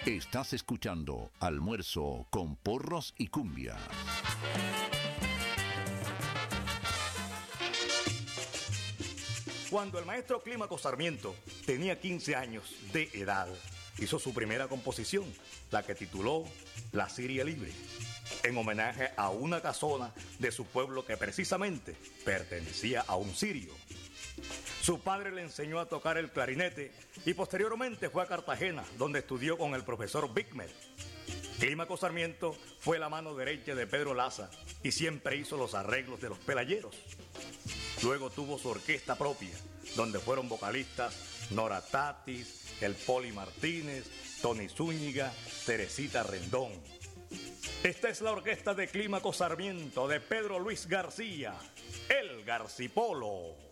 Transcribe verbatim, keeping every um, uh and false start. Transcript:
Estás escuchando Almuerzo con Porros y Cumbia. Cuando el maestro Clímaco Sarmiento tenía quince años de edad, hizo su primera composición, la que tituló La Siria Libre, en homenaje a una casona de su pueblo que precisamente pertenecía a un sirio. Su padre le enseñó a tocar el clarinete y posteriormente fue a Cartagena, donde estudió con el profesor Bigmer. Clímaco Sarmiento fue la mano derecha de Pedro Laza y siempre hizo los arreglos de los pelayeros. Luego tuvo su orquesta propia, donde fueron vocalistas Nora Tatis, el Poli Martínez, Tony Zúñiga, Teresita Rendón. Esta es la orquesta de Clímaco Sarmiento de Pedro Luis García, el Garcipolo.